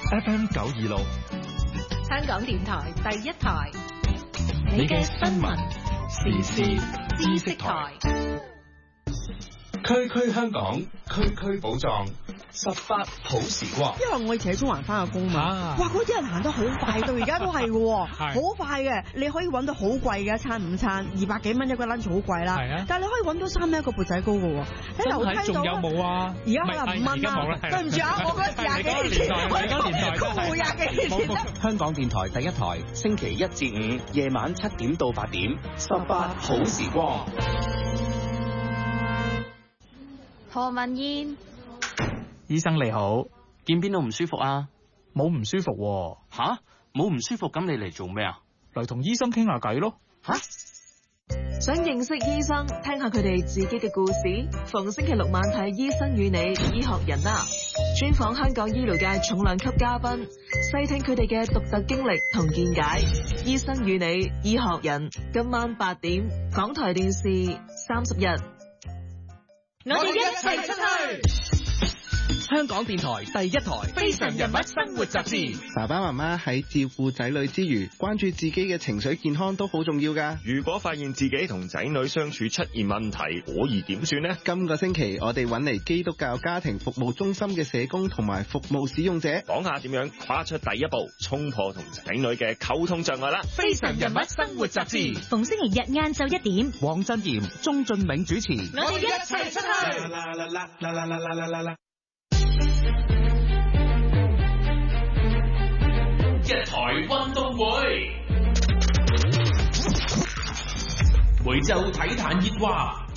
FM 926， 香港電台第一台， 你嘅新聞時事知識台，區區香港，區區寶藏，18好時光。 因為我以前喺中環翻個工嘛，哇！嗰啲人行得好快，到而家都係嘅，好快嘅。你可以揾到好貴嘅一餐午餐，200幾蚊一個 lunch 好貴啦。係啊，但係你可以揾到3蚊一個缽仔糕嘅喎。喺樓梯度仲有冇啊？而家可能5蚊啦。對唔住啊，我嗰時20幾年前，20幾年前。 香港電台第一台，星期1至5夜晚7點到8點，18好時光。 何文燕， 醫生你好， 見邊度唔舒服啊？ 冇唔舒服喎。 吓？冇唔舒服咁你嚟做咩啊？ 嚟同醫生傾下偈咯。 吓？ 想認識醫生，聽下佢哋自己嘅故事。逢星期6晚睇《醫生與你》醫學人啦，專訪香港醫療界重量級嘉賓，細聽佢哋嘅獨特經歷同見解。《醫生與你》醫學人，今晚8點，港台電視30日。 我哋一齊出去。 香港電台第一台《非常人物生活雜誌》。 爸爸媽媽喺照顧仔女之餘，關注自己嘅情緒健康都好重要㗎。 如果發現自己同仔女相處出現問題，可以點算呢？ 今個星期我哋揾嚟基督教家庭服務中心嘅社工同埋服務使用者， 講下點樣跨出第一步，衝破同仔女嘅溝通障礙啦。《非常人物生活雜誌》 逢星期日晏晝1點， 黃振賢、鍾俊銘主持。 我哋一齊出去。 一台運動會，每週體壇熱話。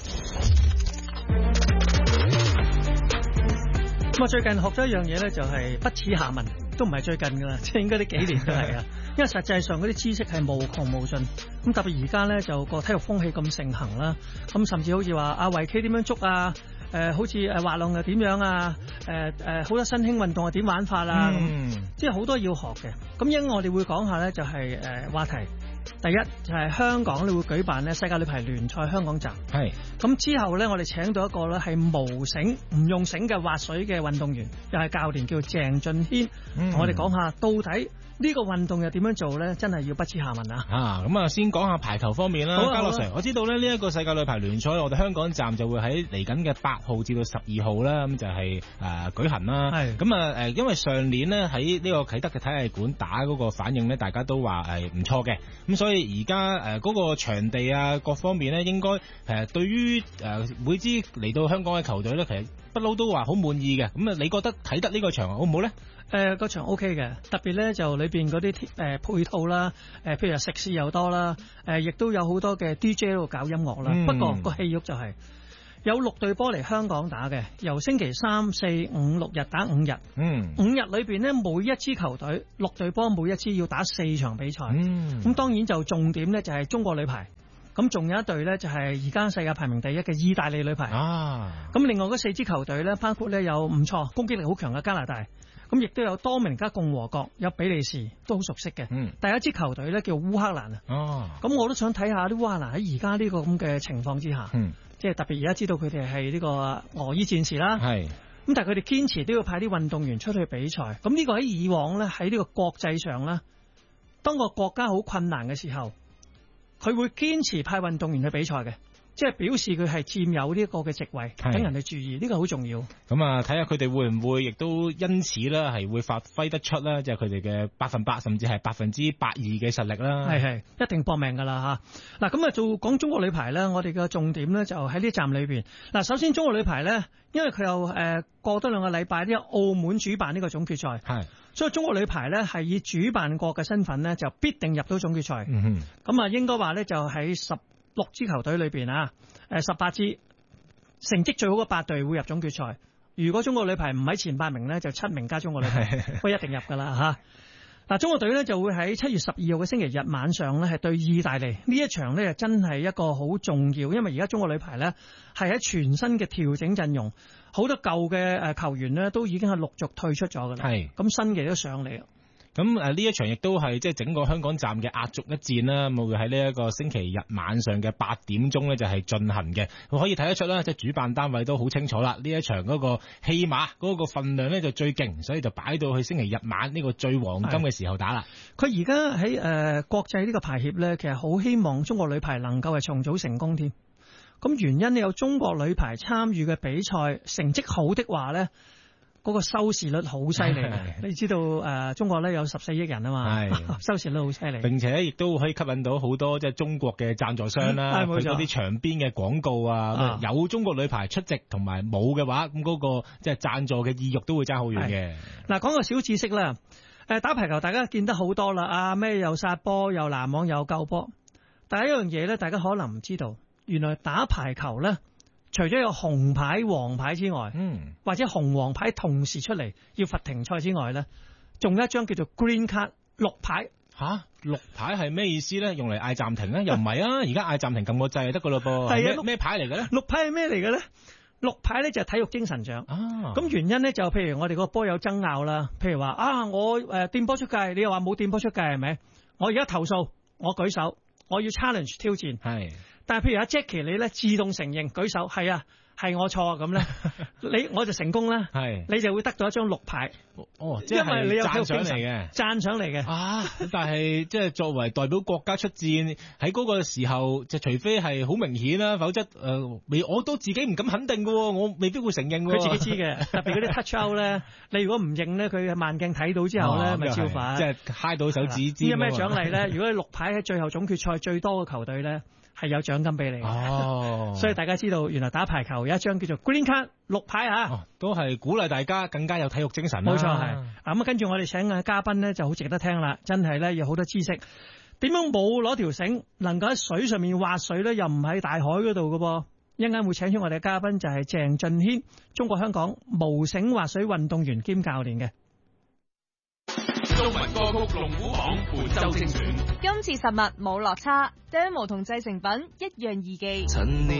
咁最近學咗一樣嘢咧，就係不恥下問，都唔係最近噶啦，即係應該呢幾年都係啊。因為實際上嗰啲知識係無窮無盡，咁特別而家咧就個體育風氣咁盛行啦，咁甚至好似話阿圍棋點樣捉啊，好似滑浪又點樣啊，好多新興運動係點玩法啊，即係好多要學嘅。咁因為我哋會講下咧，就係話題。第一就係香港你會舉辦咧世界女排聯賽香港站，係咁之後咧，我哋請到一個咧係無繩唔用繩嘅滑水嘅運動員，又係教練，叫鄭俊軒，同我哋講下到底呢個運動又點樣做咧？真係要不恥下問啊！ 咁啊，先講下排球方面啦。 好啊， 嘉樂 Sir，我知道咧呢一個世界女排聯賽，我哋香港站就會喺嚟緊嘅8號至到12號啦，咁就係舉行啦。係咁啊因為上年呢喺呢個啟德嘅體育館打嗰個反應咧，大家都話係唔錯嘅，咁所以而家嗰個場地啊各方面咧，應該對於每支嚟到香港嘅球隊咧，其實不嬲都話好滿意嘅。咁啊，你覺得啟德呢個場好唔好咧？ 個場 OK 嘅，特別咧就裏邊嗰啲配套啦，譬如食肆又多啦，亦都有好多嘅 DJ 喺度搞音樂啦。不過個戲肉就係有6隊波嚟香港打嘅，由星期3、4、5、6日打5日。5日裏邊呢，每一支球隊6隊波，每一支要打4場比賽。咁當然就重點咧就係中國女排。咁仲有一隊咧就係而家世界排名第1嘅意大利女排。咁另外嗰4支球隊咧，包括咧有唔錯攻擊力好強嘅加拿大。咁亦都有多明尼加共和國，有比利時，都好熟悉嘅。第一支球隊咧叫烏克蘭啊。咁我都想睇下啲烏克蘭喺而家呢個咁嘅情況之下，即係特別而家知道佢哋係呢個俄伊戰士啦。咁但係佢哋堅持都要派啲運動員出去比賽。咁呢個喺以往咧喺呢個國際上咧，當個國家好困難嘅時候，佢會堅持派運動員去比賽嘅。即係表示佢係佔有呢一個嘅席位，等人哋注意，呢個好重要。咁啊，睇下佢哋會唔會亦都因此咧係會發揮得出啦，即係佢哋嘅100%甚至係82%嘅實力啦。係一定搏命噶啦嚇。嗱咁啊，講中國女排咧，我哋嘅重點咧就喺呢站裏邊。嗱，首先中國女排咧，因為佢又過多2個禮拜呢，澳門主辦呢個總決賽，所以中國女排咧係以主辦國嘅身份咧就必定入到總決賽。咁啊，應該話咧就喺16支球隊裏邊啊，18支成績最好嘅8隊會入總決賽。如果中國女排唔喺前8名呢，就7名加中國女排，都一定入噶啦嚇。嗱，中國隊呢就會喺7月12號嘅星期日晚上呢係對意大利。呢一場呢真係一個好重要，因為而家中國女排呢係喺全新嘅調整陣容，好多舊嘅球員呢都已經係陸續退出咗噶啦。咁新嘅都上嚟。 咁呢一場亦都係即係整個香港站嘅壓軸一戰啦，咁會喺呢一個星期日晚上嘅8點鐘咧就係進行嘅。可以睇得出啦，即係主辦單位都好清楚啦，呢一場嗰個戲碼嗰個分量咧就最勁，所以就擺到去星期日晚呢個最黃金嘅時候打啦。 佢而家喺國際呢個排協咧，其實好希望中國女排能夠係重組成功添。咁原因有中國女排參與嘅比賽成績好的話咧，嗰個收視率好犀利。你知道中國咧有14億人啊嘛，收視率好犀利。 並且亦都可以吸引到好多即係中國嘅贊助商啦，佢嗰啲場邊嘅廣告啊，有中國女排出席同埋冇嘅話，咁嗰個即係贊助嘅意欲都會爭好遠嘅。 嗱，講個小知識啦，打排球大家見得好多啦，咩又殺波又攔網又救波，但係一樣嘢咧，大家可能唔知道，原來打排球咧，除咗有紅牌、黃牌之外，或者紅黃牌同時出嚟要罰停賽之外咧，仲有一張叫做 green card 綠牌。 吓，綠牌係咩意思咧？用嚟嗌暫停咧？又唔係啊！而家嗌暫停撳個掣就得噶咯噃。係啊，咩牌嚟嘅咧？ 綠牌係咩嚟嘅咧？綠牌咧就係體育精神獎。咁原因咧就譬如我哋個波有爭拗啦，譬如話我掂波出界，你又話冇掂波出界係咪？我而家投訴，我舉手，我要 challenge 挑戰。係。但係譬如阿 Jackie 你咧自動承認舉手，係啊，係我錯咁咧，我就成功啦。係，你就會得到一張綠牌。即係因為你有讚賞嚟嘅，讚賞嚟嘅。 但係即係作為代表國家出戰喺嗰個時候，就除非係好明顯啦，否則我都自己唔敢肯定嘅，我未必會承認。 佢自己知嘅，特別嗰啲 touch out 咧，你如果唔認咧，佢慢鏡睇到之後咧，咪照罰。即係揩到手指尖。有咩獎勵咧？如果你綠牌喺最後總決賽最多嘅球隊咧，係有獎金俾你。所以大家知道原來打排球有一張叫做 green card 綠牌都係鼓勵大家更加有體育精神啦。 冇錯係。咁跟住我哋請嘅嘉賓咧就好值得聽啦，真係咧有好多知識。點樣冇攞條繩能夠喺水上面滑水咧，又唔喺大海嗰度嘅噃？一陣間會請出我哋嘅嘉賓就係鄭俊軒，中國香港無繩滑水運動員兼教練嘅。 中文歌曲龍虎榜本周精選， 今次實物冇落差，demo 同製成品一樣易記。 陳年